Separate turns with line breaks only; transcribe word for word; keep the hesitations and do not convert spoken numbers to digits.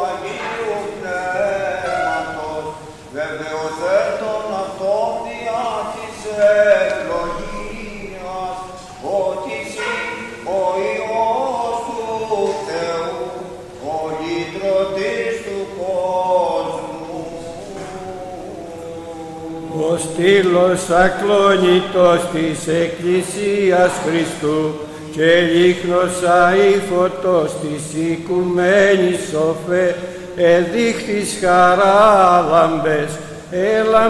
Αγίου Πνεύματος, βεβαιωθέτων αυτών διά της ευλογίας, ότι εσύ ο Υιός του Θεού, ο λυτρωτής του κόσμου.
Ο στήλος ακλόνητος της Εκκλησίας Χριστού και λίχνος αήφωτος της οικουμένης σοφέ, εδείχθης χαρά λαμπές, έλα